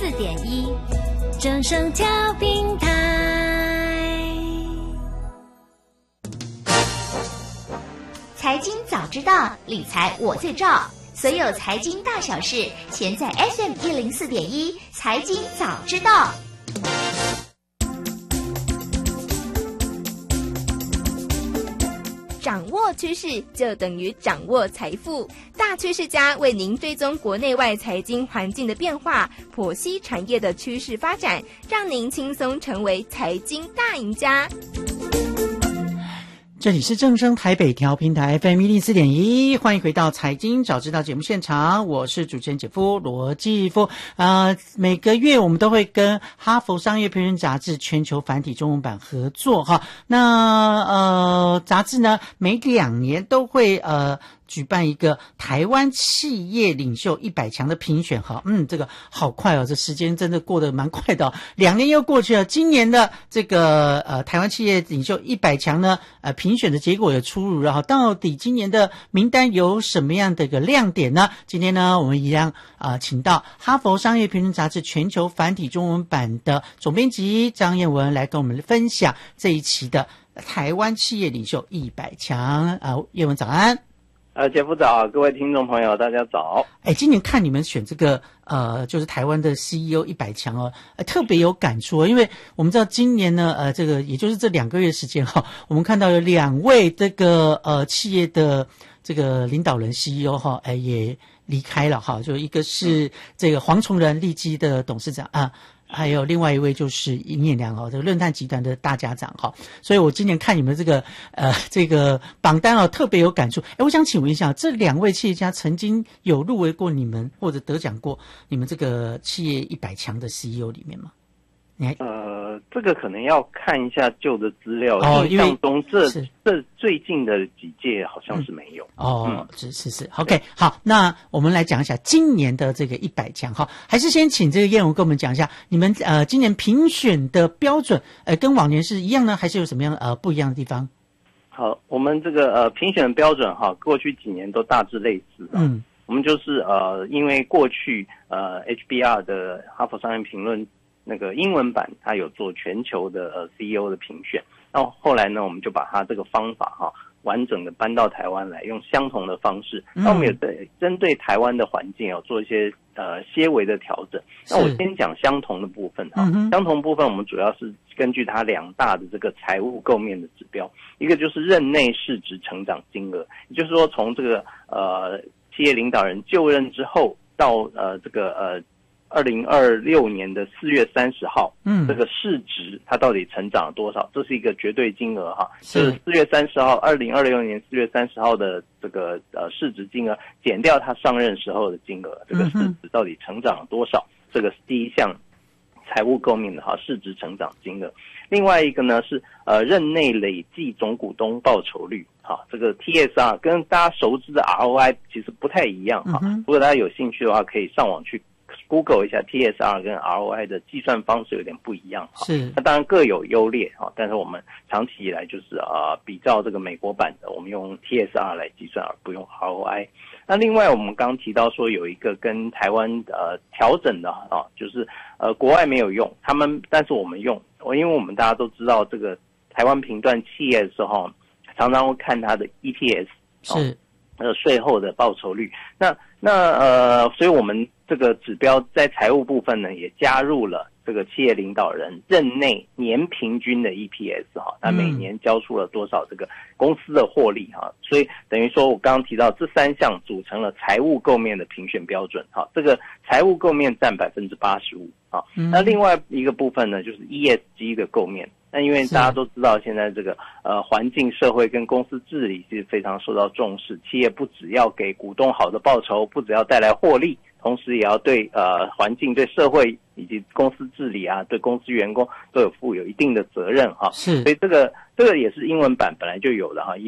104.1正声调频台。 财经早知道，理财我最照。所有财经大小事，全在 FM104.1财经早知道。 掌握趋势就等于掌握财富，大趋势家为您追踪国内外财经环境的变化，剖析产业的趋势发展，让您轻松成为财经大赢家。 这里是正声台北调频台 FM104.1，欢迎回到财经早知道节目现场，我是主持人姐夫罗继夫。每个月我们都会跟哈佛商业评论杂志全球繁体中文版合作哈。那杂志呢每2年都会举办一个台湾企业领袖100强的评选哈，这个好快哦，这时间真的过得蛮快的哦，2年又过去了。今年的这个台湾企业领袖100强呢，评选的结果有出炉了哈。到底今年的名单有什么样的一个亮点呢？今天呢，我们一样请到哈佛商业评论杂志全球繁体中文版的总编辑张燕文来跟我们分享这一期的台湾企业领袖100强。燕文早安。 姐夫早，各位听众朋友大家早。 今年看你们选这个就是台湾的 CEO 100强哦，特别有感触哦，因为我们知道今年呢这个也就是这2个月时间哈，我们看到有2位这个企业的这个领导人 CEO 哈，也离开了哈，就一个是这个黄崇仁利基的董事长还有另外一位就是尹衍良这个润泰集团的大家长所以我今年看你们这个榜单特别有感触。我想请问一下，这2位企业家曾经有入围过你们或者得奖过你们这个企业100强的 CEO 里面吗？ 这个可能要看一下旧的资料，印象中这最近的几届好像是没有。 是 OK， 好，那我们来讲一下今年的这个100强哈，还是先请这个燕文跟我们讲一下你们今年评选的标准跟往年是一样呢，还是有什么样不一样的地方？ 好，我们这个评选的标准哈，过去几年都大致类似。我们就是因为过去HBR 的哈佛商业评论那个英文版它有做全球的CEO 的评选，那后来呢我们就把它这个方法完整的搬到台湾来，用相同的方式。那我们也针对台湾的环境做一些些微的调整。那我先讲相同的部分相同部分我们主要是根据它2大的这个财务构面的指标，一个就是任内市值成长金额，也就是说从这个企业领导人就任之后到这个2026年的4月30号，这个市值它到底成长了多少？这是一个绝对金额就是4月30号，2026年4月30号的这个市值金额减掉他上任时候的金额，这个市值到底成长了多少？这个是第一项财务构面的市值成长金额。另外一个呢是任内累计总股东报酬率这个 TSR 跟大家熟知的 ROI 其实不太一样如果大家有兴趣的话，可以上网去Google 一下 TSR 跟 ROI 的计算方式有点不一样是， 那当然各有优劣但是我们长期以来就是比照这个美国版的，我们用 TSR 来计算而不用 ROI。那另外我们刚提到说有一个跟台湾调整的就是国外没有用，但是我们用，因为我们大家都知道这个台湾评断企业的时候常常会看它的 EPS 是税后的报酬率。那所以我们这个指标在财务部分呢也加入了这个企业领导人任内年平均的 EPS 他每年交出了多少这个公司的获利所以等于说我刚刚提到这3项组成了财务构面的评选标准这个财务构面占 85%那另外一个部分呢就是 ESG 的构面。那因为大家都知道现在这个环境社会跟公司治理是非常受到重视，企业不只要给股东好的报酬，不只要带来获利，同时也要对环境、对社会以及公司治理对公司员工都有负有一定的责任是， 所以这个也是英文版本来就有的